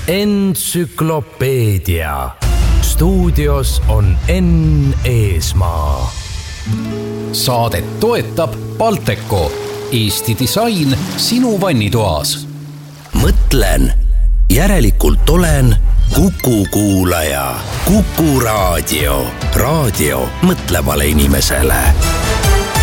Entsüklopeedia. Stuudios on Enn Eesmaa. Saadet toetab Balteco, Eesti disain sinu vannitoas. Mõtlen, järelikult olen Kuku kuulaja. Kuku raadio. Raadio mõtlevale inimesele.